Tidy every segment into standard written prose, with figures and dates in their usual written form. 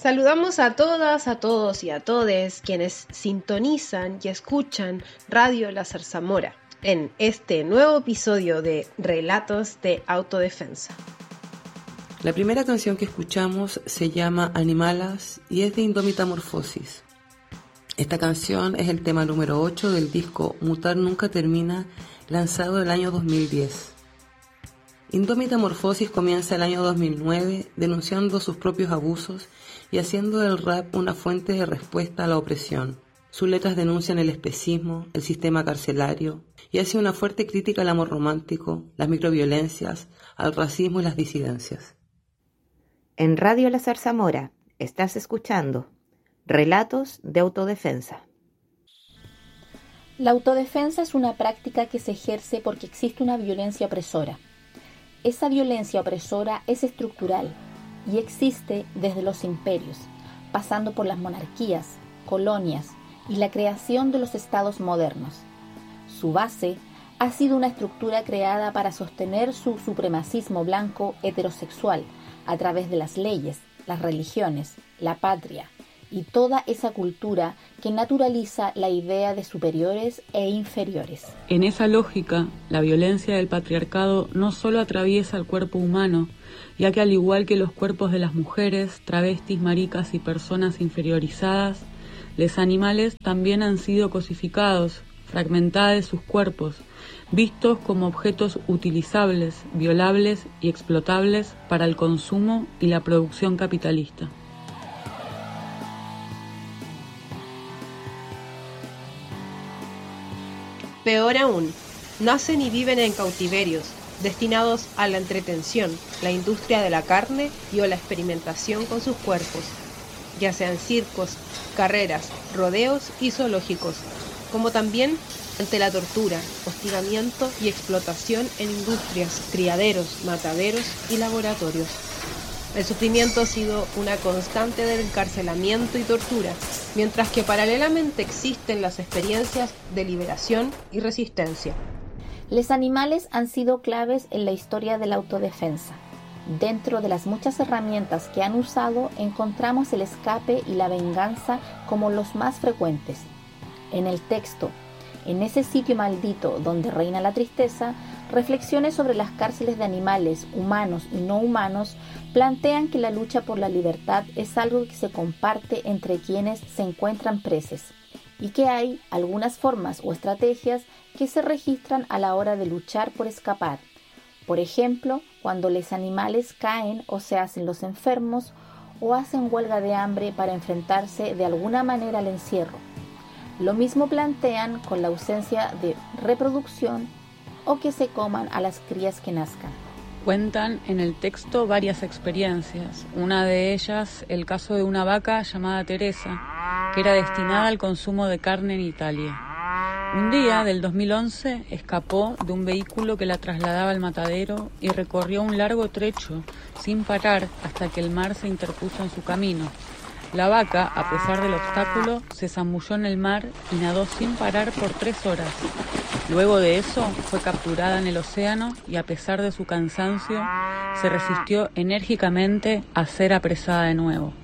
Saludamos a todas, a todos y a todes quienes sintonizan y escuchan Radio La Zarzamora en este nuevo episodio de Relatos de Autodefensa. La primera canción que escuchamos se llama Animalas y es de Indómita Morfosis. Esta canción es el tema número 8 del disco Mutar Nunca Termina, lanzado el año 2010. Indómita Morfosis comienza el año 2009 denunciando sus propios abusos y haciendo del rap una fuente de respuesta a la opresión. Sus letras denuncian el especismo, el sistema carcelario y hace una fuerte crítica al amor romántico, las microviolencias, al racismo y las disidencias. En Radio La Zarzamora estás escuchando Relatos de Autodefensa. La autodefensa es una práctica que se ejerce porque existe una violencia opresora. Esa violencia opresora es estructural y existe desde los imperios, pasando por las monarquías, colonias y la creación de los estados modernos. Su base ha sido una estructura creada para sostener su supremacismo blanco heterosexual a través de las leyes, las religiones, la patria y toda esa cultura que naturaliza la idea de superiores e inferiores. En esa lógica, la violencia del patriarcado no solo atraviesa el cuerpo humano, ya que al igual que los cuerpos de las mujeres, travestis, maricas y personas inferiorizadas, los animales también han sido cosificados, fragmentados sus cuerpos, vistos como objetos utilizables, violables y explotables para el consumo y la producción capitalista. Peor aún, nacen y viven en cautiverios, destinados a la entretención, la industria de la carne y o la experimentación con sus cuerpos, ya sean circos, carreras, rodeos y zoológicos, como también ante la tortura, hostigamiento y explotación en industrias, criaderos, mataderos y laboratorios. El sufrimiento ha sido una constante del encarcelamiento y tortura, mientras que paralelamente existen las experiencias de liberación y resistencia. Los animales han sido claves en la historia de la autodefensa. Dentro de las muchas herramientas que han usado, encontramos el escape y la venganza como los más frecuentes. En el texto, en ese sitio maldito donde reina la tristeza, reflexiones sobre las cárceles de animales, humanos y no humanos, plantean que la lucha por la libertad es algo que se comparte entre quienes se encuentran presos y que hay algunas formas o estrategias que se registran a la hora de luchar por escapar. Por ejemplo, cuando los animales caen o se hacen los enfermos o hacen huelga de hambre para enfrentarse de alguna manera al encierro. Lo mismo plantean con la ausencia de reproducción o que se coman a las crías que nazcan. Cuentan en el texto varias experiencias, una de ellas el caso de una vaca llamada Teresa, que era destinada al consumo de carne en Italia. Un día del 2011 escapó de un vehículo que la trasladaba al matadero y recorrió un largo trecho sin parar hasta que el mar se interpuso en su camino. La vaca, a pesar del obstáculo, se zambulló en el mar y nadó sin parar por 3 horas. Luego de eso, fue capturada en el océano y, a pesar de su cansancio, se resistió enérgicamente a ser apresada de nuevo.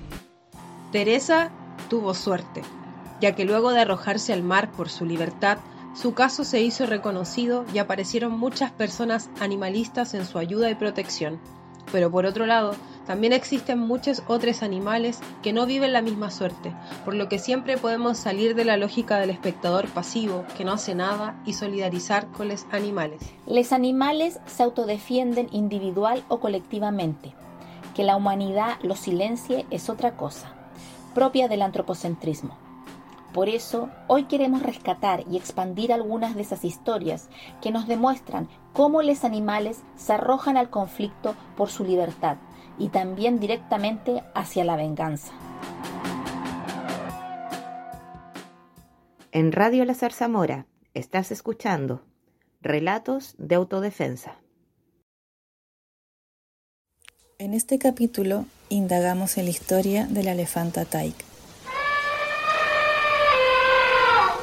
Teresa tuvo suerte, ya que luego de arrojarse al mar por su libertad, su caso se hizo reconocido y aparecieron muchas personas animalistas en su ayuda y protección. Pero por otro lado, también existen muchos otros animales que no viven la misma suerte, por lo que siempre podemos salir de la lógica del espectador pasivo que no hace nada y solidarizar con los animales. Los animales se autodefienden individual o colectivamente. Que la humanidad los silencie es otra cosa, propia del antropocentrismo. Por eso, hoy queremos rescatar y expandir algunas de esas historias que nos demuestran cómo los animales se arrojan al conflicto por su libertad y también directamente hacia la venganza. En Radio La Zarzamora estás escuchando Relatos de Autodefensa. En este capítulo indagamos en la historia de la elefanta Taik.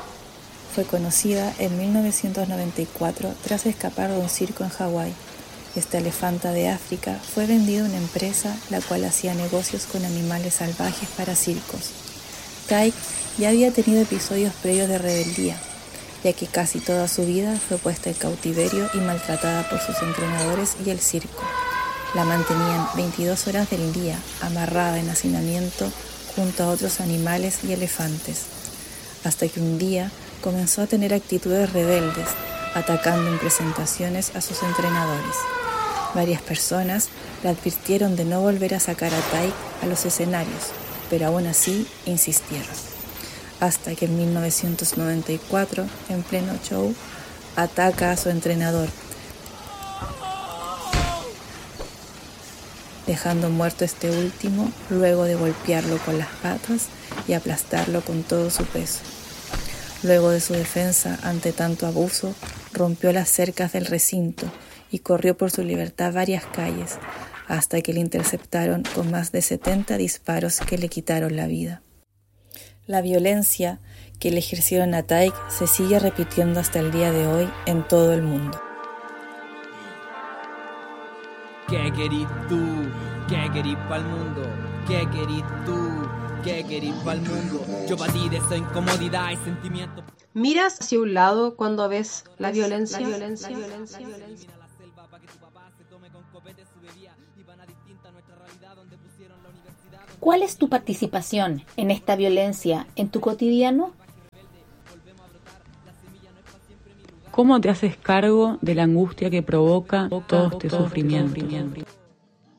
Fue conocida en 1994 tras escapar de un circo en Hawái Esta elefanta de África fue vendida a una empresa la cual hacía negocios con animales salvajes para circos. Taik ya había tenido episodios previos de rebeldía, ya que casi toda su vida fue puesta en cautiverio y maltratada por sus entrenadores y el circo. La mantenían 22 horas del día, amarrada en hacinamiento junto a otros animales y elefantes, hasta que un día comenzó a tener actitudes rebeldes, atacando en presentaciones a sus entrenadores. Varias personas le advirtieron de no volver a sacar a Taik a los escenarios, pero aún así insistieron. Hasta que en 1994, en pleno show, ataca a su entrenador, dejando muerto este último luego de golpearlo con las patas y aplastarlo con todo su peso. Luego de su defensa ante tanto abuso, rompió las cercas del recinto y corrió por su libertad varias calles, hasta que le interceptaron con más de 70 disparos que le quitaron la vida. La violencia que le ejercieron a Taik se sigue repitiendo hasta el día de hoy en todo el mundo. ¿Qué querís tú? ¿Qué querís pa'l mundo? ¿Qué querís tú? ¿Qué querís pa'l mundo? Yo pa' ti de esa incomodidad y sentimiento. Miras hacia un lado cuando ves la violencia. ¿Cuál es tu participación en esta violencia en tu cotidiano? ¿Cómo te haces cargo de la angustia que provoca todo este sufrimiento?